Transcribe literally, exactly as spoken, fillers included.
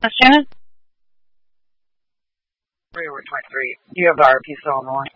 Miss Janet? three over twenty-three. You have the R P still on the line.